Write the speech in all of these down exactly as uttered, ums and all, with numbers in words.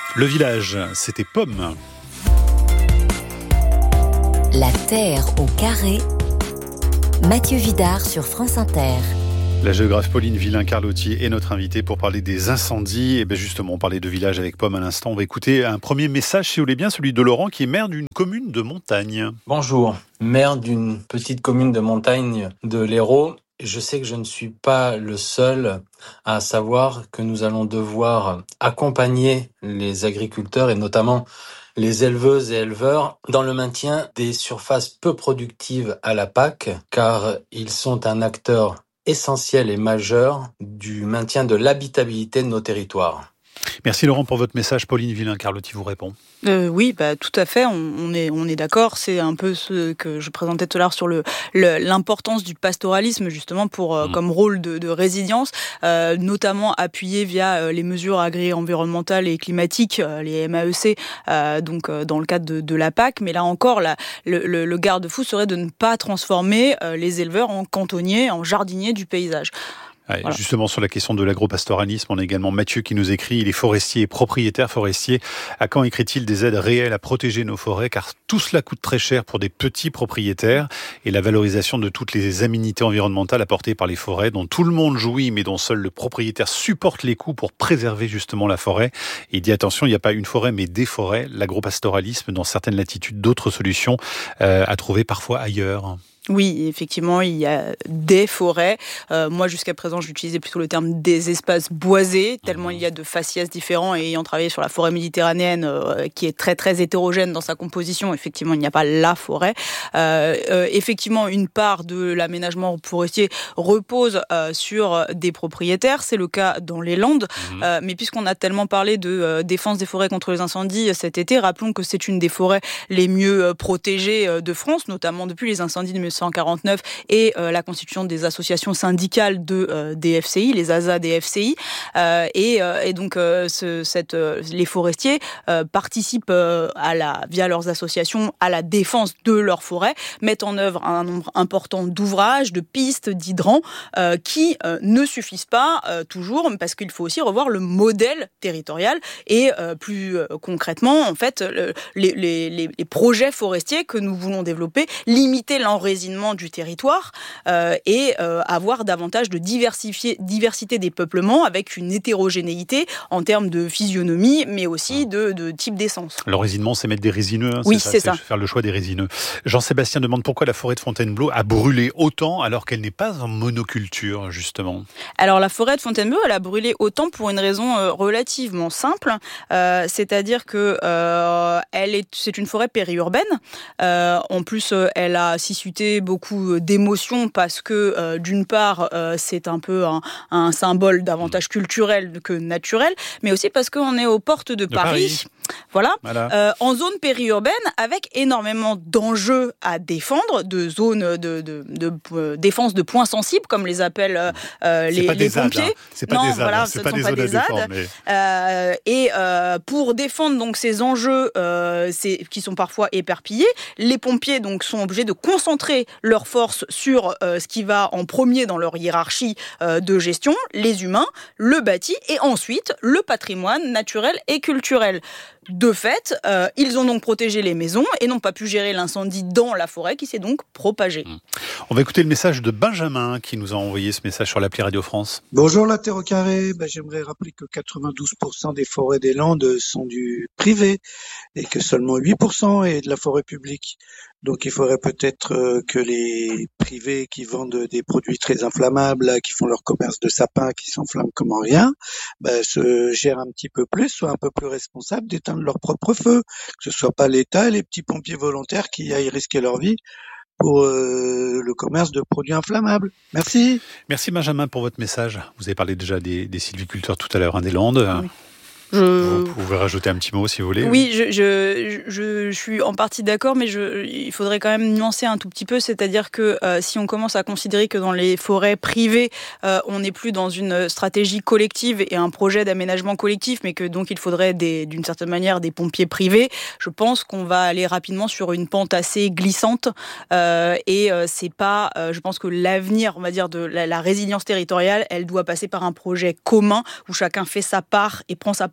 Le village, c'était Pomme. La Terre au carré. Mathieu Vidard sur France Inter. La géographe Pauline Villain-Carlotti est notre invitée pour parler des incendies. Et bien justement, on parlait de village avec Pomme à l'instant. On va écouter un premier message, si vous voulez bien, celui de Laurent, qui est maire d'une commune de montagne. Bonjour, maire d'une petite commune de montagne de l'Hérault. Je sais que je ne suis pas le seul à savoir que nous allons devoir accompagner les agriculteurs et notamment les éleveuses et éleveurs dans le maintien des surfaces peu productives à la P A C, car ils sont un acteur essentiel et majeur du maintien de l'habitabilité de nos territoires. Merci Laurent pour votre message. Pauline Villain-Carlotti vous répond. Euh, oui, bah tout à fait. On, on est on est d'accord. C'est un peu ce que je présentais tout à l'heure sur le, le l'importance du pastoralisme justement pour euh, mmh. comme rôle de, de résilience, euh, notamment appuyé via euh, les mesures agri-environnementales et climatiques, euh, les M A E C, euh, donc euh, dans le cadre de, de la P A C. Mais là encore, la, le, le, le garde-fou serait de ne pas transformer euh, les éleveurs en cantonniers, en jardiniers du paysage. Ouais, voilà. Justement, sur la question de l'agropastoralisme, on a également Mathieu qui nous écrit, il est forestier et propriétaire forestier. À quand écrit-il des aides réelles à protéger nos forêts, car tout cela coûte très cher pour des petits propriétaires, et la valorisation de toutes les aménités environnementales apportées par les forêts, dont tout le monde jouit, mais dont seul le propriétaire supporte les coûts pour préserver justement la forêt. Et il dit attention, il n'y a pas une forêt, mais des forêts. L'agropastoralisme, dans certaines latitudes, d'autres solutions euh, à trouver parfois ailleurs. Oui, effectivement, il y a des forêts. Euh, moi, jusqu'à présent, j'utilisais plutôt le terme des espaces boisés, tellement il y a de faciès différents. Et ayant travaillé sur la forêt méditerranéenne, euh, qui est très très hétérogène dans sa composition, effectivement, il n'y a pas la forêt. Euh, euh, effectivement, une part de l'aménagement forestier repose euh, sur des propriétaires. C'est le cas dans les Landes. Mmh. Euh, mais puisqu'on a tellement parlé de euh, défense des forêts contre les incendies cet été, rappelons que c'est une des forêts les mieux euh, protégées euh, de France, notamment depuis les incendies de mille neuf cent quarante-neuf et euh, la constitution des associations syndicales de euh, des F C I, les A S A des F C I, euh, et, euh, et donc euh, ce, cette, euh, les forestiers euh, participent euh, à la, via leurs associations à la défense de leurs forêts, mettent en œuvre un nombre important d'ouvrages, de pistes, d'hydrants euh, qui euh, ne suffisent pas euh, toujours, parce qu'il faut aussi revoir le modèle territorial et euh, plus euh, concrètement, en fait, le, les, les, les projets forestiers que nous voulons développer, limiter l'enracinement du territoire euh, et euh, avoir davantage de diversité des peuplements avec une hétérogénéité en termes de physionomie, mais aussi de, de type d'essence. L'enracinement, c'est mettre des résineux. Hein, oui, c'est ça. C'est, c'est ça. Faire le choix des résineux. Jean-Sébastien demande pourquoi la forêt de Fontainebleau a brûlé autant alors qu'elle n'est pas en monoculture, justement. Alors, la forêt de Fontainebleau, elle a brûlé autant pour une raison euh, relativement simple, euh, c'est-à-dire que euh, elle est, c'est une forêt périurbaine. Euh, en plus, euh, elle a suscité beaucoup d'émotions parce que euh, d'une part euh, c'est un peu un, un symbole davantage culturel que naturel, mais aussi parce qu'on est aux portes de, de Paris, Paris. Voilà, voilà. Euh, en zone périurbaine avec énormément d'enjeux à défendre, de zones de, de, de, de euh, défense de points sensibles comme les appellent euh, les, les pompiers. Hein. C'est pas non, des voilà, c'est pas des zones à défendre. Mais... Euh, et euh, pour défendre donc ces enjeux euh, c'est, qui sont parfois éparpillés, les pompiers donc sont obligés de concentrer leurs forces sur euh, ce qui va en premier dans leur hiérarchie euh, de gestion, les humains, le bâti et ensuite le patrimoine naturel et culturel. De fait, euh, ils ont donc protégé les maisons et n'ont pas pu gérer l'incendie dans la forêt qui s'est donc propagée. On va écouter le message de Benjamin qui nous a envoyé ce message sur l'appli Radio France. Bonjour la Terre au carré, ben, j'aimerais rappeler que quatre-vingt-douze pour cent des forêts des Landes sont du privé et que seulement huit pour cent est de la forêt publique. Donc il faudrait peut-être euh, que les privés qui vendent des produits très inflammables, là, qui font leur commerce de sapins, qui s'enflamment comme en rien, ben, se gèrent un petit peu plus, soient un peu plus responsables d'éteindre leur propre feu, que ce soit pas l'État et les petits pompiers volontaires qui aillent risquer leur vie pour euh, le commerce de produits inflammables. Merci. Merci Benjamin pour votre message. Vous avez parlé déjà des, des sylviculteurs tout à l'heure, hein, des Landes. Oui. Je... Vous pouvez rajouter un petit mot si vous voulez. Oui, je, je, je, je suis en partie d'accord, mais je, il faudrait quand même nuancer un tout petit peu, c'est-à-dire que euh, si on commence à considérer que dans les forêts privées, euh, on n'est plus dans une stratégie collective et un projet d'aménagement collectif, mais que donc il faudrait des, d'une certaine manière des pompiers privés, je pense qu'on va aller rapidement sur une pente assez glissante euh, et euh, c'est pas, euh, je pense que l'avenir, on va dire, de la, la résilience territoriale, elle doit passer par un projet commun où chacun fait sa part et prend sa part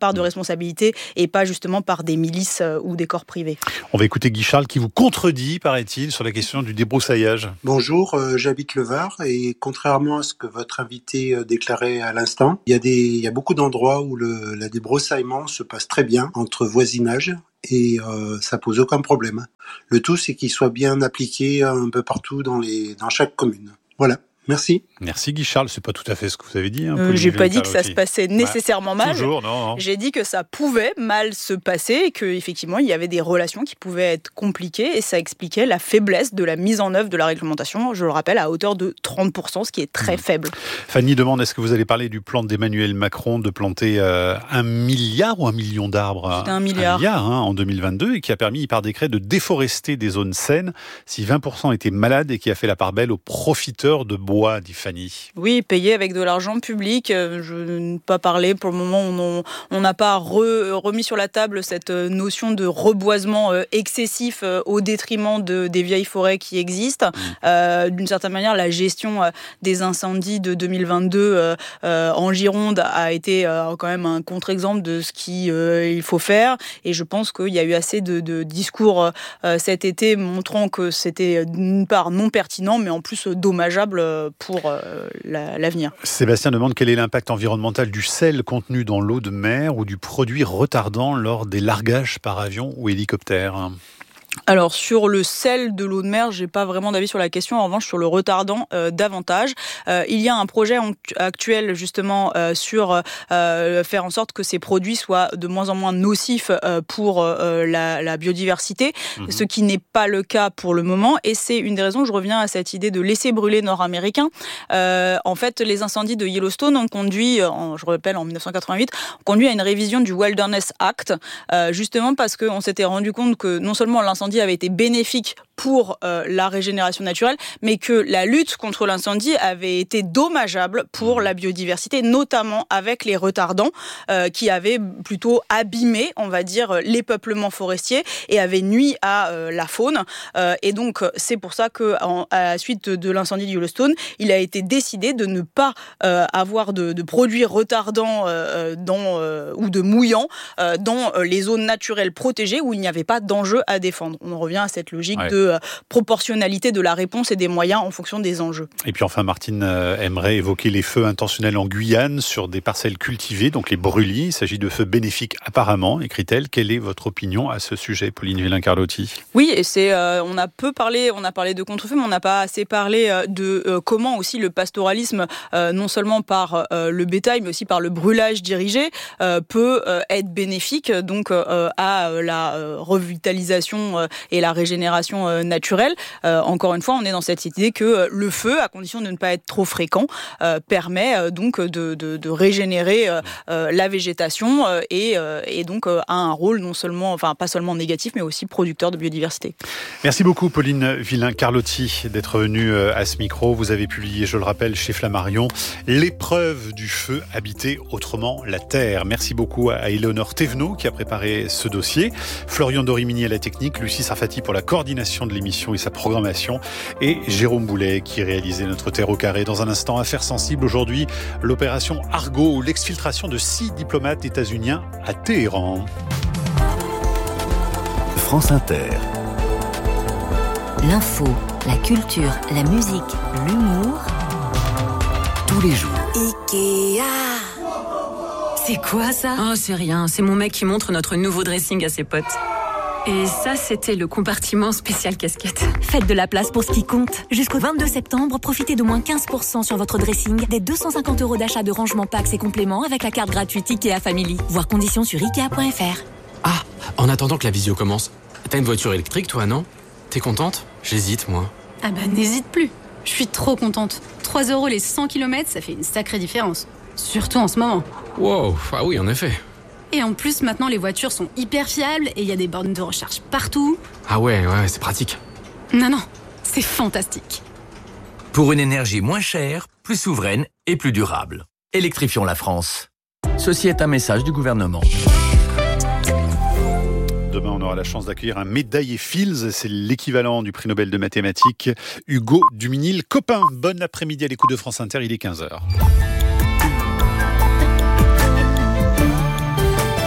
part de responsabilité et pas justement par des milices ou des corps privés. On va écouter Guy Charles qui vous contredit, paraît-il, sur la question du débroussaillage. Bonjour, euh, j'habite le Var et contrairement à ce que votre invité euh, déclarait à l'instant, il y a des, il y a beaucoup d'endroits où le, le débroussaillement se passe très bien entre voisinage et euh, ça pose aucun problème. Le tout, c'est qu'il soit bien appliqué un peu partout dans les, dans chaque commune. Voilà. Merci. Merci Guy Charles, c'est pas tout à fait ce que vous avez dit. Hein, euh, j'ai pas dit que ça se passait nécessairement ouais. mal. Toujours, non, non. J'ai dit que ça pouvait mal se passer et qu'effectivement il y avait des relations qui pouvaient être compliquées et ça expliquait la faiblesse de la mise en œuvre de la réglementation, je le rappelle, à hauteur de trente pour cent, ce qui est très mmh. faible. Fanny demande, est-ce que vous allez parler du plan d'Emmanuel Macron de planter euh, un milliard ou un million d'arbres C'était un milliard. Un milliard hein, en deux mille vingt-deux et qui a permis par décret de déforester des zones saines si vingt pour cent étaient malades et qui a fait la part belle aux profiteurs de bois. Dit Fanny. Oui, payé avec de l'argent public. Je ne pas parler pour le moment. On n'a pas re, remis sur la table cette notion de reboisement excessif au détriment de, des vieilles forêts qui existent. Mmh. Euh, d'une certaine manière, la gestion des incendies de deux mille vingt-deux euh, en Gironde a été euh, quand même un contre-exemple de ce qu'il euh, faut faire. Et je pense qu'il y a eu assez de, de discours euh, cet été montrant que c'était d'une part non pertinent, mais en plus dommageable pour euh, la, l'avenir. Sébastien demande quel est l'impact environnemental du sel contenu dans l'eau de mer ou du produit retardant lors des largages par avion ou hélicoptère. Alors sur le sel de l'eau de mer, j'ai pas vraiment d'avis sur la question. En revanche, sur le retardant, euh, davantage. Euh, il y a un projet actuel justement euh, sur euh, faire en sorte que ces produits soient de moins en moins nocifs euh, pour euh, la, la biodiversité, mmh. ce qui n'est pas le cas pour le moment. Et c'est une des raisons que je reviens à cette idée de laisser brûler nord-américain. Euh, en fait, les incendies de Yellowstone ont conduit, en, je rappelle, en dix-neuf cent quatre-vingt-huit, ont conduit à une révision du Wilderness Act, euh, justement parce qu'on s'était rendu compte que non seulement l'incendie avait été bénéfique pour euh, la régénération naturelle, mais que la lutte contre l'incendie avait été dommageable pour la biodiversité, notamment avec les retardants euh, qui avaient plutôt abîmé, on va dire, les peuplements forestiers et avaient nui à euh, la faune. Euh, et donc, c'est pour ça qu'à la suite de l'incendie de Yellowstone, il a été décidé de ne pas euh, avoir de, de produits retardants euh, dans, euh, ou de mouillants euh, dans les zones naturelles protégées où il n'y avait pas d'enjeu à défendre. On en revient à cette logique ouais. de proportionnalité de la réponse et des moyens en fonction des enjeux. Et puis enfin, Martine euh, aimerait évoquer les feux intentionnels en Guyane sur des parcelles cultivées, donc les brûlis. Il s'agit de feux bénéfiques apparemment, écrit-elle. Quelle est votre opinion à ce sujet, Pauline Villain-Carlotti ? Oui, et c'est, euh, on a peu parlé, on a parlé de contre-feux, mais on n'a pas assez parlé euh, de euh, comment aussi le pastoralisme, euh, non seulement par euh, le bétail, mais aussi par le brûlage dirigé, euh, peut euh, être bénéfique donc euh, à la euh, revitalisation euh, et la régénération euh, naturelle. Euh, encore une fois, on est dans cette idée que euh, le feu, à condition de ne pas être trop fréquent, euh, permet euh, donc de, de, de régénérer euh, euh, la végétation euh, et, euh, et donc euh, a un rôle non seulement, enfin pas seulement négatif, mais aussi producteur de biodiversité. Merci beaucoup Pauline Villain-Carlotti d'être venue à ce micro. Vous avez publié, je le rappelle, chez Flammarion, L'épreuve du feu, habiter autrement la terre. Merci beaucoup à Éléonore Thévenot qui a préparé ce dossier, Florian Dorimini à la technique, Lucie Sarfati pour la coordination de l'émission et sa programmation, et Jérôme Boulet qui réalisait notre Terre au carré. Dans un instant, affaire sensible aujourd'hui, l'opération Argo ou l'exfiltration de six diplomates états-uniens à Téhéran. France Inter. L'info, la culture, la musique, l'humour, tous les jours. Ikea. C'est quoi ça ? Oh, c'est rien, c'est mon mec qui montre notre nouveau dressing à ses potes. Et ça, c'était le compartiment spécial casquette. Faites de la place pour ce qui compte. Jusqu'au vingt-deux septembre, profitez de moins quinze pour cent sur votre dressing, des deux cent cinquante euros d'achat de rangement packs et compléments avec la carte gratuite Ikea Family. Voir conditions sur ikea point f r. Ah, en attendant que la visio commence, t'as une voiture électrique toi, non ? T'es contente ? J'hésite, moi. Ah bah n'hésite plus. Je suis trop contente. trois euros les cent kilomètres, ça fait une sacrée différence. Surtout en ce moment. Wow, ah oui, en effet. Et en plus, maintenant, les voitures sont hyper fiables et il y a des bornes de recharge partout. Ah ouais, ouais, c'est pratique. Non, non, c'est fantastique. Pour une énergie moins chère, plus souveraine et plus durable. Électrifions la France. Ceci est un message du gouvernement. Demain, on aura la chance d'accueillir un médaillé Fields. C'est l'équivalent du prix Nobel de mathématiques, Hugo Duminil-Copin. Bon après-midi à l'écoute de France Inter, il est quinze heures.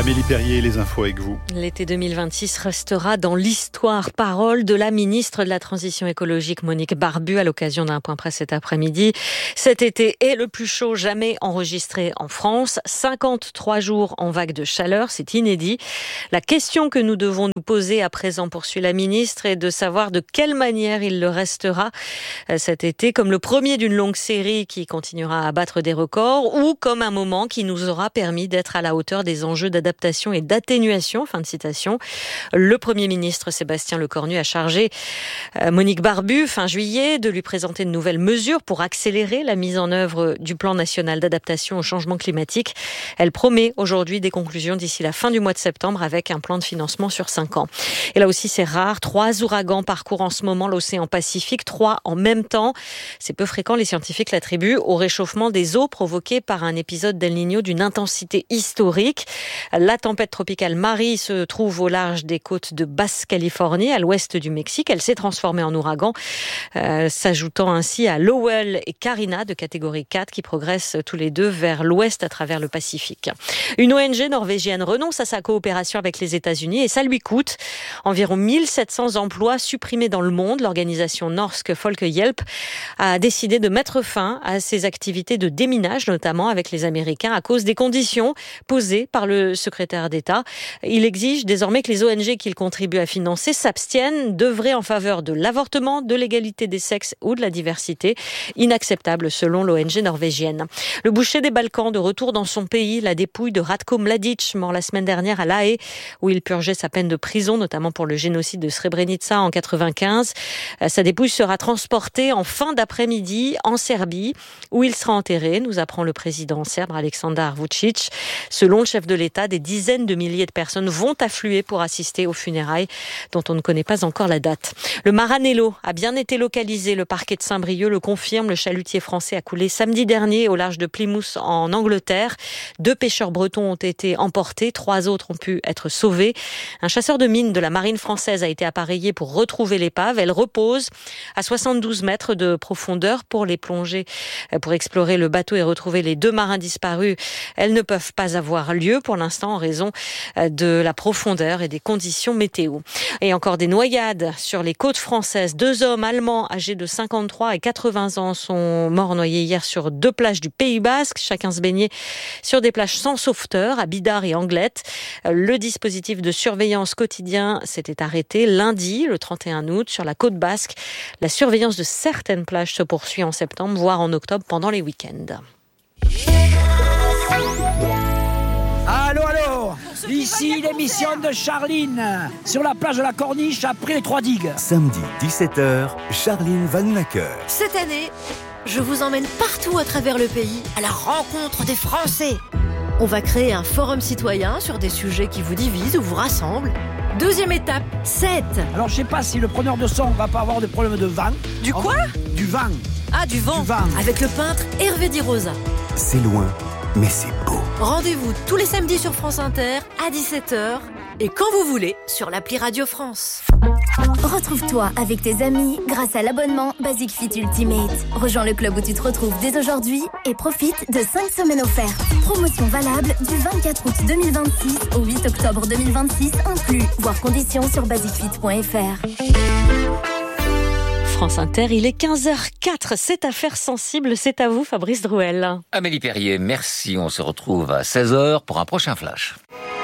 Amélie Perrier, les infos avec vous. L'été deux mille vingt-six restera dans l'histoire. Parole de la ministre de la Transition écologique Monique Barbu à l'occasion d'un point presse cet après-midi. Cet été est le plus chaud jamais enregistré en France. cinquante-trois jours en vague de chaleur, c'est inédit. La question que nous devons nous poser à présent, poursuit la ministre, est de savoir de quelle manière il le restera cet été, comme le premier d'une longue série qui continuera à battre des records ou comme un moment qui nous aura permis d'être à la hauteur des enjeux d'adaptation et d'atténuation, fin de citation. Le Premier ministre Sébastien Lecornu a chargé Monique Barbu, fin juillet, de lui présenter de nouvelles mesures pour accélérer la mise en œuvre du plan national d'adaptation au changement climatique. Elle promet aujourd'hui des conclusions d'ici la fin du mois de septembre avec un plan de financement sur cinq ans. Et là aussi, c'est rare. Trois ouragans parcourent en ce moment l'océan Pacifique, trois en même temps. C'est peu fréquent, les scientifiques l'attribuent au réchauffement des eaux provoqué par un épisode d'El Niño d'une intensité historique. La tempête tropicale Marie se trouve au large des côtes de Basse-Californie, à l'ouest du Mexique. Elle s'est transformée en ouragan, euh, s'ajoutant ainsi à Lowell et Karina de catégorie quatre qui progressent tous les deux vers l'ouest à travers le Pacifique. Une O N G norvégienne renonce à sa coopération avec les États-Unis et ça lui coûte environ mille sept cents emplois supprimés dans le monde. L'organisation Norsk Folkehjelp a décidé de mettre fin à ses activités de déminage, notamment avec les Américains, à cause des conditions posées par le secrétaire d'État. Il exige désormais que les O N G qu'il contribue à financer s'abstiennent d'œuvrer en faveur de l'avortement, de l'égalité des sexes ou de la diversité. Inacceptable selon l'O N G norvégienne. Le boucher des Balkans de retour dans son pays, la dépouille de Ratko Mladic, mort la semaine dernière à La Haye, où il purgeait sa peine de prison, notamment pour le génocide de Srebrenica en quatre-vingt-quinze. Sa dépouille sera transportée en fin d'après-midi en Serbie, où il sera enterré, nous apprend le président serbe Aleksandar Vučić. Selon le chef de l'État, des dizaines de milliers de personnes vont affluer pour assister aux funérailles, dont on ne connaît pas encore la date. Le Maranello a bien été localisé. Le parquet de Saint-Brieuc le confirme. Le chalutier français a coulé samedi dernier au large de Plymouth en Angleterre. Deux pêcheurs bretons ont été emportés. Trois autres ont pu être sauvés. Un chasseur de mines de la marine française a été appareillé pour retrouver l'épave. Elle repose à soixante-douze mètres de profondeur. Pour les plonger, pour explorer le bateau et retrouver les deux marins disparus, elles ne peuvent pas avoir lieu pour l'instant en raison de la profondeur et des conditions météo. Et encore des noyades sur les côtes françaises. Deux hommes allemands âgés de cinquante-trois et quatre-vingts ans sont morts noyés hier sur deux plages du Pays Basque. Chacun se baignait sur des plages sans sauveteur à Bidart et Anglette. Le dispositif de surveillance quotidien s'était arrêté lundi, le trente et un août, sur la côte basque. La surveillance de certaines plages se poursuit en septembre, voire en octobre pendant les week-ends. Allô, allô, ici l'émission de Charline, sur la plage de la Corniche après les trois digues. Samedi dix-sept heures, Charline Vanhoenacker. Cette année, je vous emmène partout à travers le pays, à la rencontre des Français. On va créer un forum citoyen sur des sujets qui vous divisent ou vous rassemblent. Deuxième étape, sept. Alors je sais pas si le preneur de son va pas avoir de problème de vent. Du quoi ? Du vent. Ah, du vent. Du vent. Avec le peintre Hervé Di Rosa. C'est loin, mais c'est beau. Rendez-vous tous les samedis sur France Inter à dix-sept heures et quand vous voulez sur l'appli Radio France. Retrouve-toi avec tes amis grâce à l'abonnement Basic Fit Ultimate. Rejoins le club où tu te retrouves dès aujourd'hui et profite de cinq semaines offertes. Promotion valable du vingt-quatre août deux mille vingt-six au huit octobre deux mille vingt-six inclus. Voir conditions sur basic fit point f r. France Inter, il est quinze heures quatre. C'est Affaires sensibles, c'est à vous Fabrice Drouel. Amélie Perrier, merci. On se retrouve à seize heures pour un prochain flash.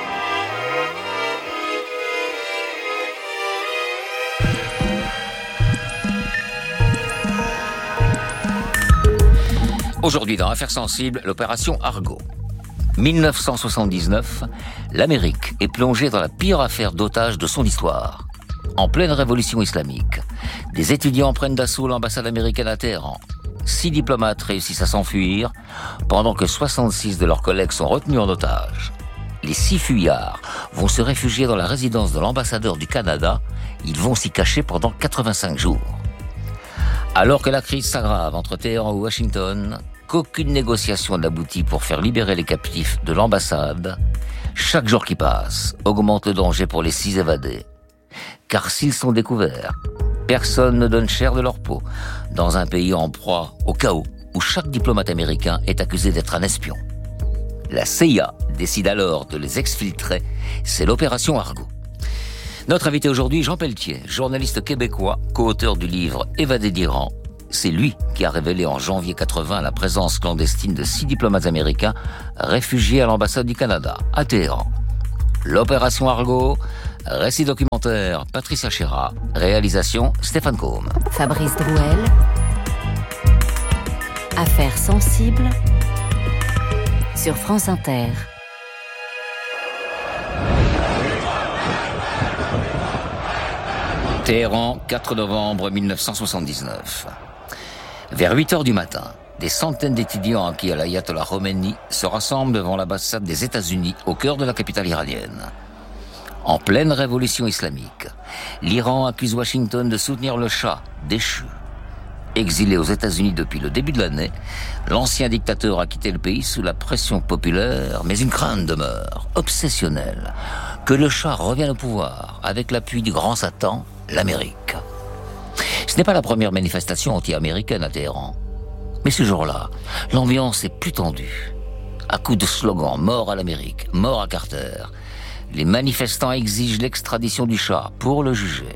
Aujourd'hui dans Affaires sensibles, l'opération Argo. dix-neuf cent soixante-dix-neuf, l'Amérique est plongée dans la pire affaire d'otages de son histoire. En pleine révolution islamique, des étudiants prennent d'assaut l'ambassade américaine à Téhéran. Six diplomates réussissent à s'enfuir, pendant que soixante-six de leurs collègues sont retenus en otage. Les six fuyards vont se réfugier dans la résidence de l'ambassadeur du Canada. Ils vont s'y cacher pendant quatre-vingt-cinq jours. Alors que la crise s'aggrave entre Téhéran et Washington, qu'aucune négociation n'aboutit pour faire libérer les captifs de l'ambassade, chaque jour qui passe augmente le danger pour les six évadés. Car s'ils sont découverts, personne ne donne cher de leur peau dans un pays en proie au chaos où chaque diplomate américain est accusé d'être un espion. La C I A décide alors de les exfiltrer. C'est l'opération Argo. Notre invité aujourd'hui, Jean Pelletier, journaliste québécois, co-auteur du livre Évadé d'Iran. C'est lui qui a révélé en janvier quatre-vingts la présence clandestine de six diplomates américains réfugiés à l'ambassade du Canada, à Téhéran. L'opération Argo, récit documentaire Patricia Chéra, réalisation Stéphane Combe. Fabrice Drouel. Affaires sensibles sur France Inter. Téhéran, quatre novembre mille neuf cent soixante-dix-neuf. Vers huit heures du matin, des centaines d'étudiants acquis à l'ayatollah Khomeini se rassemblent devant l'ambassade des États-Unis au cœur de la capitale iranienne. En pleine révolution islamique, l'Iran accuse Washington de soutenir le Shah, déchu. Exilé aux États-Unis depuis le début de l'année, l'ancien dictateur a quitté le pays sous la pression populaire, mais une crainte demeure, obsessionnelle, que le Shah revienne au pouvoir avec l'appui du grand Satan, l'Amérique. Ce n'est pas la première manifestation anti-américaine à Téhéran. Mais ce jour-là, l'ambiance est plus tendue. À coups de slogans « Mort à l'Amérique »,« Mort à Carter », les manifestants exigent l'extradition du Shah pour le juger.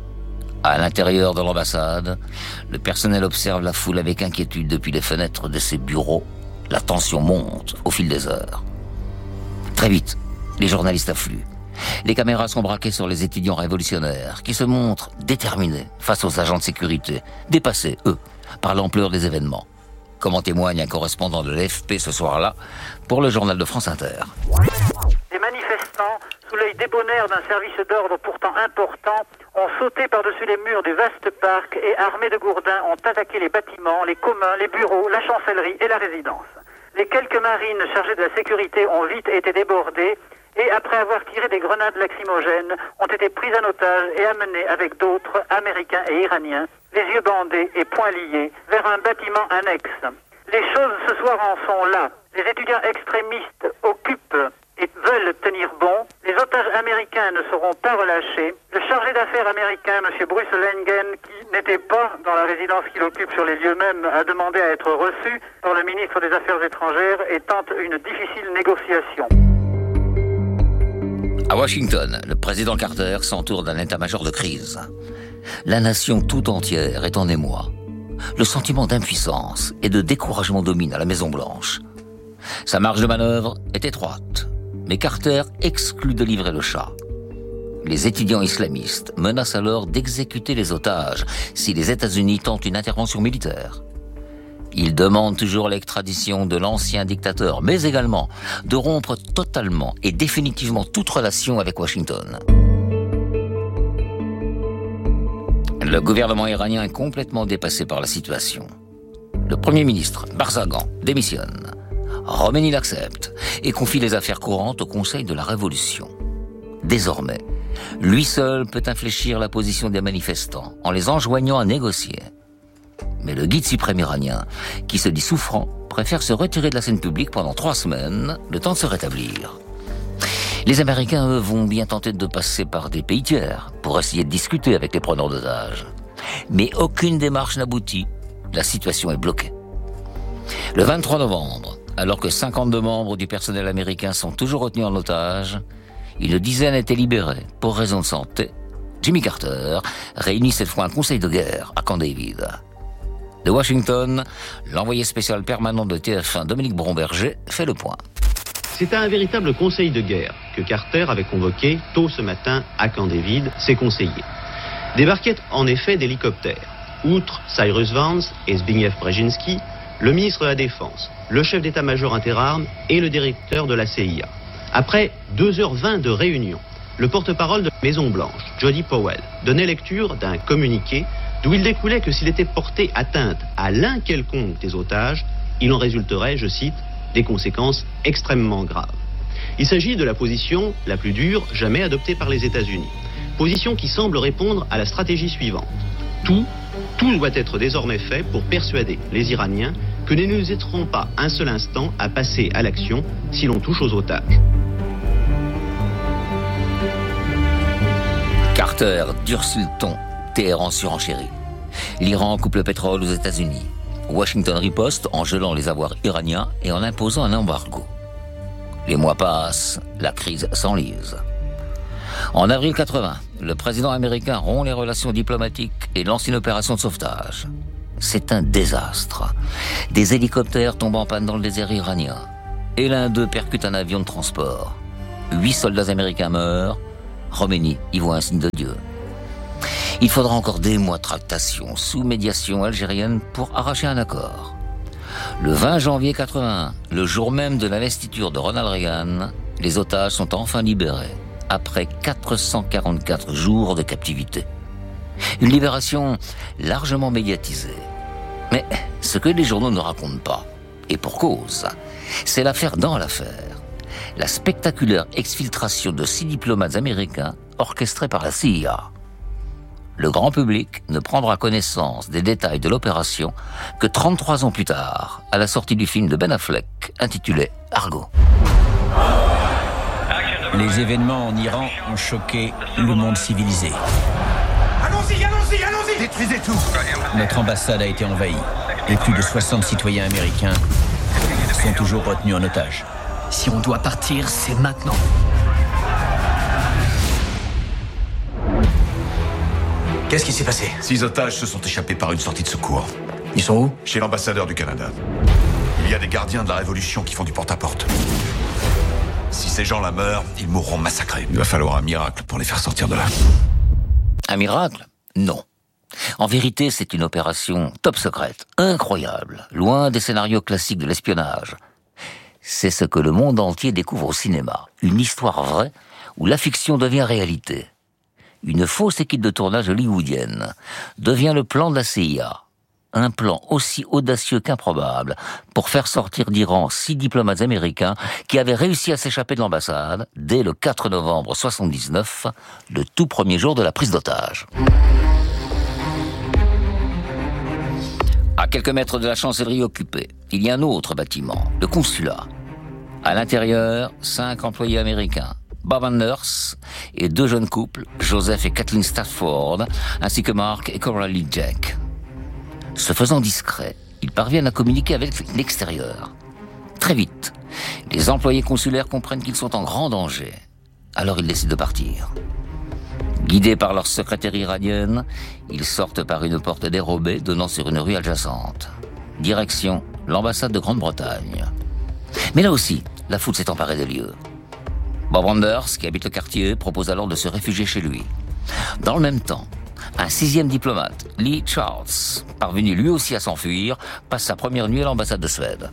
À l'intérieur de l'ambassade, le personnel observe la foule avec inquiétude depuis les fenêtres de ses bureaux. La tension monte au fil des heures. Très vite, les journalistes affluent. Les caméras sont braquées sur les étudiants révolutionnaires qui se montrent déterminés face aux agents de sécurité, dépassés, eux, par l'ampleur des événements. Comme en témoigne un correspondant de l'A F P ce soir-là pour le journal de France Inter. Les manifestants, sous l'œil débonnaire d'un service d'ordre pourtant important, ont sauté par-dessus les murs du vaste parc et, armés de gourdins, ont attaqué les bâtiments, les communs, les bureaux, la chancellerie et la résidence. Les quelques marines chargées de la sécurité ont vite été débordées et, après avoir tiré des grenades lacrymogènes, ont été prises en otage et amenées avec d'autres, Américains et Iraniens, les yeux bandés et poings liés, vers un bâtiment annexe. Les choses ce soir en sont là. Les étudiants extrémistes occupent et veulent tenir bon. Les otages américains ne seront pas relâchés. Le chargé d'affaires américain, M. Bruce Lengen, qui n'était pas dans la résidence qu'il occupe sur les lieux mêmes, a demandé à être reçu par le ministre des Affaires étrangères et tente une difficile négociation. À Washington, le président Carter s'entoure d'un état-major de crise. La nation tout entière est en émoi. Le sentiment d'impuissance et de découragement domine à la Maison-Blanche. Sa marge de manœuvre est étroite, mais Carter exclut de livrer le Shah. Les étudiants islamistes menacent alors d'exécuter les otages si les États-Unis tentent une intervention militaire. Ils demandent toujours l'extradition de l'ancien dictateur, mais également de rompre totalement et définitivement toute relation avec Washington. Le gouvernement iranien est complètement dépassé par la situation. Le premier ministre, Barzaghan, démissionne. Khomeini l'accepte et confie les affaires courantes au Conseil de la Révolution. Désormais, lui seul peut infléchir la position des manifestants en les enjoignant à négocier. Mais le guide suprême iranien, qui se dit souffrant, préfère se retirer de la scène publique pendant trois semaines, le temps de se rétablir. Les Américains, eux, vont bien tenter de passer par des pays tiers pour essayer de discuter avec les preneurs d'otages. Mais aucune démarche n'aboutit. La situation est bloquée. Le vingt-trois novembre, alors que cinquante-deux membres du personnel américain sont toujours retenus en otage, une dizaine étaient libérés pour raison de santé. Jimmy Carter réunit cette fois un conseil de guerre à Camp David. De Washington, l'envoyé spécial permanent de T F un, Dominique Bromberger, fait le point. C'est à un véritable conseil de guerre que Carter avait convoqué tôt ce matin à Camp David ses conseillers. Débarquaient en effet d'hélicoptères. Outre Cyrus Vance et Zbigniew Brzezinski, le ministre de la Défense, le chef d'état-major interarmes et le directeur de la C I A. Après deux heures vingt de réunion, le porte-parole de la Maison-Blanche, Jody Powell, donnait lecture d'un communiqué d'où il découlait que s'il était porté atteinte à l'un quelconque des otages, il en résulterait, je cite, des conséquences extrêmement graves. Il s'agit de la position la plus dure jamais adoptée par les États-Unis. Position qui semble répondre à la stratégie suivante. Tout, tout doit être désormais fait pour persuader les Iraniens que nous n'hésiterons pas un seul instant à passer à l'action si l'on touche aux otages. Carter durcit le ton, Téhéran surenchérit. L'Iran coupe le pétrole aux États-Unis. Washington riposte en gelant les avoirs iraniens et en imposant un embargo. Les mois passent, la crise s'enlise. En avril quatre-vingts, le président américain rompt les relations diplomatiques et lance une opération de sauvetage. C'est un désastre. Des hélicoptères tombent en panne dans le désert iranien. Et l'un d'eux percute un avion de transport. Huit soldats américains meurent. Khomeini y voit un signe de Dieu. Il faudra encore des mois de tractation sous médiation algérienne pour arracher un accord. Le vingt janvier quatre-vingt-un, le jour même de l'investiture de Ronald Reagan, les otages sont enfin libérés, après quatre cent quarante-quatre jours de captivité. Une libération largement médiatisée. Mais ce que les journaux ne racontent pas, et pour cause, c'est l'affaire dans l'affaire. La spectaculaire exfiltration de six diplomates américains orchestrée par la C I A. Le grand public ne prendra connaissance des détails de l'opération que trente-trois ans plus tard, à la sortie du film de Ben Affleck, intitulé Argo. Les événements en Iran ont choqué le monde civilisé. Allons-y, allons-y, allons-y! Détruisez tout! Notre ambassade a été envahie et plus de soixante citoyens américains sont toujours retenus en otage. Si on doit partir, c'est maintenant. Qu'est-ce qui s'est passé? Six otages se sont échappés par une sortie de secours. Ils sont où? Chez l'ambassadeur du Canada. Il y a des gardiens de la Révolution qui font du porte-à-porte. Si ces gens-là meurent, ils mourront massacrés. Il va falloir un miracle pour les faire sortir de là. Un miracle? Non. En vérité, c'est une opération top secrète, incroyable, loin des scénarios classiques de l'espionnage. C'est ce que le monde entier découvre au cinéma. Une histoire vraie où la fiction devient réalité. Une fausse équipe de tournage hollywoodienne devient le plan de la C I A. Un plan aussi audacieux qu'improbable pour faire sortir d'Iran six diplomates américains qui avaient réussi à s'échapper de l'ambassade dès le quatre novembre soixante-dix-neuf, le tout premier jour de la prise d'otage. À quelques mètres de la chancellerie occupée, il y a un autre bâtiment, le consulat. À l'intérieur, cinq employés américains, Bob Anders et deux jeunes couples, Joseph et Kathleen Stafford, ainsi que Mark et Coralie Jack. Se faisant discrets, ils parviennent à communiquer avec l'extérieur. Très vite, les employés consulaires comprennent qu'ils sont en grand danger. Alors ils décident de partir. Guidés par leur secrétaire iranienne, ils sortent par une porte dérobée donnant sur une rue adjacente. Direction l'ambassade de Grande-Bretagne. Mais là aussi, la foule s'est emparée des lieux. Bob Anders, qui habite le quartier, propose alors de se réfugier chez lui. Dans le même temps, un sixième diplomate, Lee Charles, parvenu lui aussi à s'enfuir, passe sa première nuit à l'ambassade de Suède.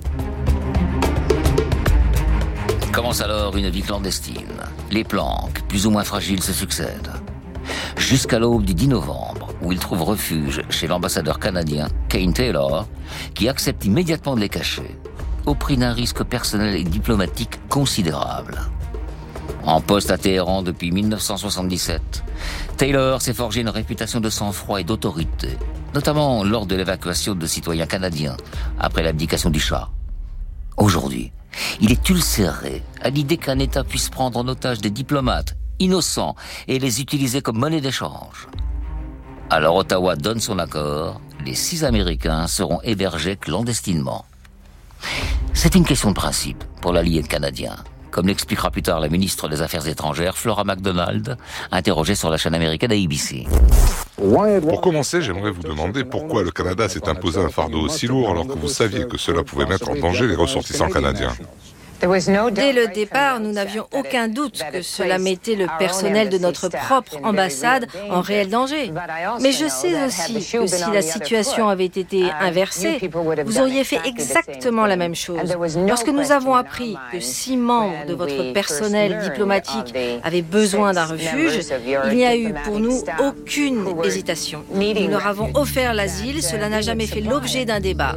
Commence alors une vie clandestine. Les planques, plus ou moins fragiles, se succèdent. Jusqu'à l'aube du dix novembre, où il trouve refuge chez l'ambassadeur canadien, Kane Taylor, qui accepte immédiatement de les cacher, au prix d'un risque personnel et diplomatique considérable. En poste à Téhéran depuis mille neuf cent soixante-dix-sept, Taylor s'est forgé une réputation de sang-froid et d'autorité, notamment lors de l'évacuation de citoyens canadiens après l'abdication du Shah. Aujourd'hui, il est ulcéré à l'idée qu'un État puisse prendre en otage des diplomates innocents et les utiliser comme monnaie d'échange. Alors Ottawa donne son accord, les six Américains seront hébergés clandestinement. C'est une question de principe pour l'allié canadien, comme l'expliquera plus tard la ministre des Affaires étrangères, Flora MacDonald, interrogée sur la chaîne américaine A B C. Pour commencer, j'aimerais vous demander pourquoi le Canada s'est imposé un fardeau aussi lourd alors que vous saviez que cela pouvait mettre en danger les ressortissants canadiens. Dès le départ, nous n'avions aucun doute que cela mettait le personnel de notre propre ambassade en réel danger. Mais je sais aussi que si la situation avait été inversée, vous auriez fait exactement la même chose. Lorsque nous avons appris que six membres de votre personnel diplomatique avaient besoin d'un refuge, il n'y a eu pour nous aucune hésitation. Nous leur avons offert l'asile, cela n'a jamais fait l'objet d'un débat.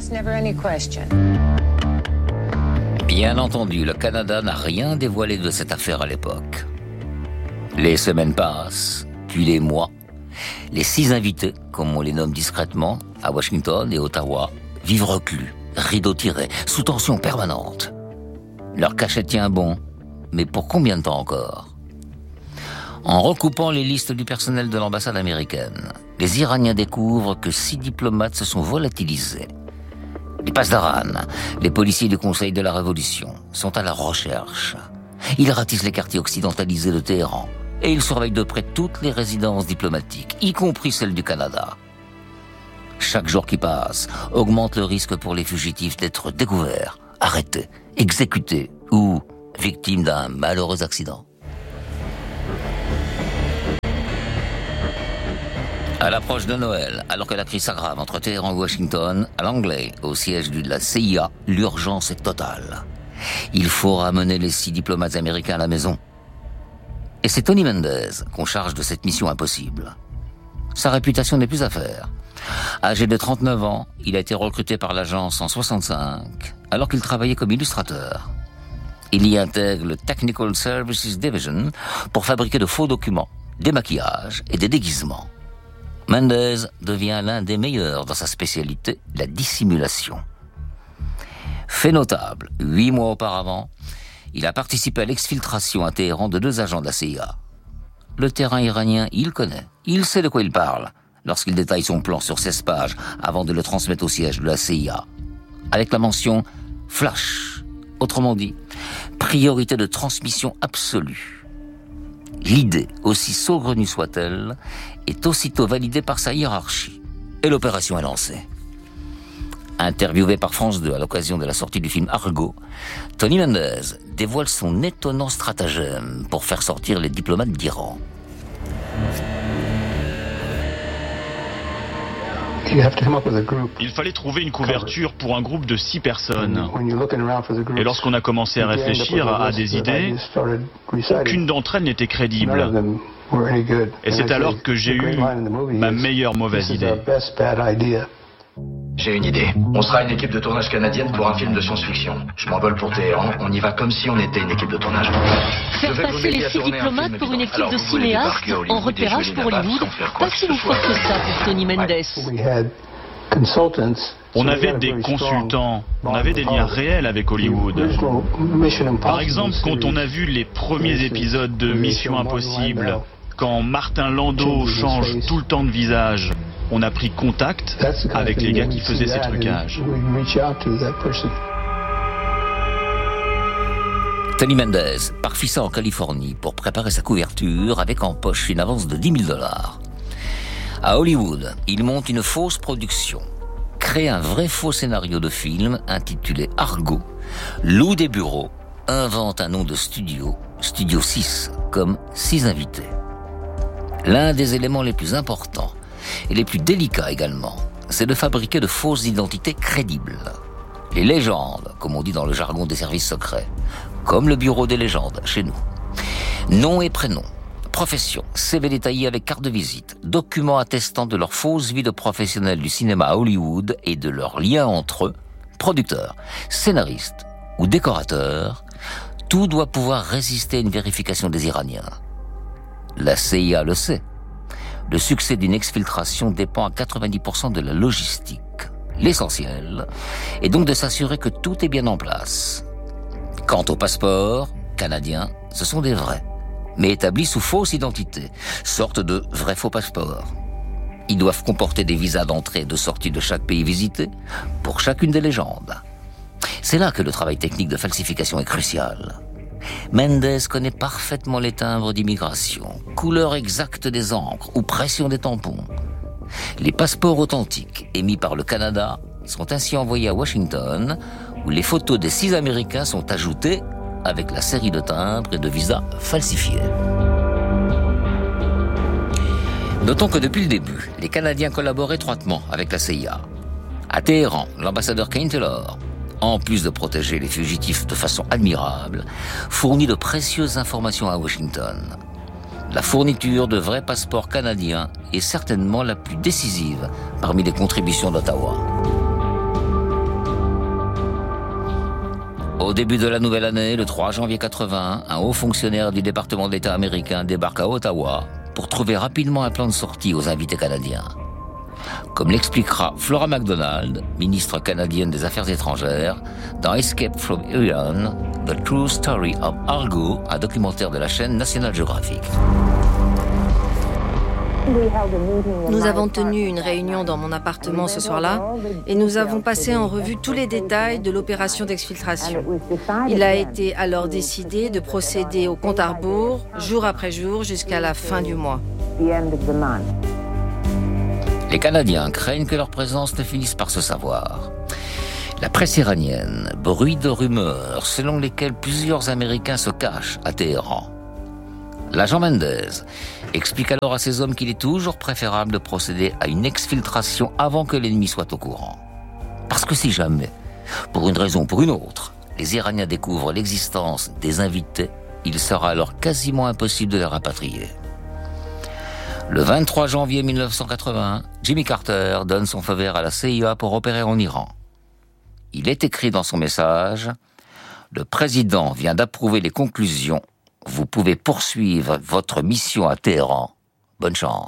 Bien entendu, le Canada n'a rien dévoilé de cette affaire à l'époque. Les semaines passent, puis les mois. Les six invités, comme on les nomme discrètement, à Washington et Ottawa, vivent reclus, rideaux tirés, sous tension permanente. Leur cachet tient bon, mais pour combien de temps encore? En recoupant les listes du personnel de l'ambassade américaine, les Iraniens découvrent que six diplomates se sont volatilisés. Les Pasdaran, les policiers du Conseil de la Révolution, sont à la recherche. Ils ratissent les quartiers occidentalisés de Téhéran et ils surveillent de près toutes les résidences diplomatiques, y compris celles du Canada. Chaque jour qui passe augmente le risque pour les fugitifs d'être découverts, arrêtés, exécutés ou victimes d'un malheureux accident. À l'approche de Noël, alors que la crise s'aggrave entre Téhéran et Washington, à Langley, au siège de la C I A, l'urgence est totale. Il faut ramener les six diplomates américains à la maison. Et c'est Tony Mendez qu'on charge de cette mission impossible. Sa réputation n'est plus à faire. Âgé de trente-neuf ans, il a été recruté par l'agence en soixante-cinq, alors qu'il travaillait comme illustrateur. Il y intègre le Technical Services Division pour fabriquer de faux documents, des maquillages et des déguisements. Mendez devient l'un des meilleurs dans sa spécialité, la dissimulation. Fait notable, huit mois auparavant, il a participé à l'exfiltration à Téhéran de deux agents de la C I A. Le terrain iranien, il connaît, il sait de quoi il parle, lorsqu'il détaille son plan sur seize pages avant de le transmettre au siège de la C I A. Avec la mention « flash », autrement dit, priorité de transmission absolue. L'idée, aussi saugrenue soit-elle, est aussitôt validée par sa hiérarchie. Et l'opération est lancée. Interviewé par France deux à l'occasion de la sortie du film Argo, Tony Mendez dévoile son étonnant stratagème pour faire sortir les diplomates d'Iran. Il fallait trouver une couverture pour un groupe de six personnes. Et lorsqu'on a commencé à réfléchir à des idées, aucune d'entre elles n'était crédible. Et c'est alors que j'ai eu ma meilleure mauvaise idée. J'ai une idée. On sera une équipe de tournage canadienne pour un film de science-fiction. Je m'envole pour Téhéran, on y va comme si on était une équipe de tournage. Faire passer les six diplomates pour une équipe de cinéastes en repérage pour Hollywood, pas si loufoque que ça pour Tony Mendez. On avait des consultants, on avait des liens réels avec Hollywood. Par exemple, quand on a vu les premiers épisodes de Mission Impossible, quand Martin Landau change tout le temps de visage, on a pris contact avec les gars qui faisaient ces trucages. Tony Mendez part en Californie pour préparer sa couverture avec en poche une avance de dix mille dollars. À Hollywood, il monte une fausse production, crée un vrai faux scénario de film intitulé Argo, loue des bureaux, invente un nom de studio, Studio six, comme six invités. L'un des éléments les plus importants et les plus délicats également, c'est de fabriquer de fausses identités crédibles. Les légendes, comme on dit dans le jargon des services secrets, comme le bureau des légendes chez nous. Nom et prénom, profession, C V détaillé avec carte de visite, documents attestant de leur fausse vie de professionnels du cinéma à Hollywood et de leur lien entre eux, producteurs, scénaristes ou décorateurs, tout doit pouvoir résister à une vérification des Iraniens. La C I A le sait. Le succès d'une exfiltration dépend à quatre-vingt-dix pour cent de la logistique. L'essentiel est donc de s'assurer que tout est bien en place. Quant aux passeports canadiens, ce sont des vrais, mais établis sous fausse identité, sorte de vrais faux passeports. Ils doivent comporter des visas d'entrée et de sortie de chaque pays visité, pour chacune des légendes. C'est là que le travail technique de falsification est crucial. Mendez connaît parfaitement les timbres d'immigration, couleur exacte des encres ou pression des tampons. Les passeports authentiques émis par le Canada sont ainsi envoyés à Washington, où les photos des six Américains sont ajoutées avec la série de timbres et de visas falsifiés. Notons que depuis le début, les Canadiens collaborent étroitement avec la C I A. À Téhéran, l'ambassadeur Kane Taylor, en plus de protéger les fugitifs de façon admirable, fournit de précieuses informations à Washington. La fourniture de vrais passeports canadiens est certainement la plus décisive parmi les contributions d'Ottawa. Au début de la nouvelle année, le trois janvier quatre-vingt, un haut fonctionnaire du département d'État américain débarque à Ottawa pour trouver rapidement un plan de sortie aux invités canadiens. Comme l'expliquera Flora MacDonald, ministre canadienne des Affaires étrangères, dans Escape from Iran, The True Story of Argo, un documentaire de la chaîne National Geographic. Nous avons tenu une réunion dans mon appartement ce soir-là et nous avons passé en revue tous les détails de l'opération d'exfiltration. Il a été alors décidé de procéder au compte à rebours, jour après jour, jusqu'à la fin du mois. Les Canadiens craignent que leur présence ne finisse par se savoir. La presse iranienne bruit de rumeurs selon lesquelles plusieurs Américains se cachent à Téhéran. L'agent Mendez explique alors à ses hommes qu'il est toujours préférable de procéder à une exfiltration avant que l'ennemi soit au courant. Parce que si jamais, pour une raison ou pour une autre, les Iraniens découvrent l'existence des invités, il sera alors quasiment impossible de les rapatrier. Le vingt-trois janvier mille neuf cent quatre-vingt-un, Jimmy Carter donne son feu vert à la C I A pour opérer en Iran. Il est écrit dans son message « Le président vient d'approuver les conclusions. Vous pouvez poursuivre votre mission à Téhéran. Bonne chance. »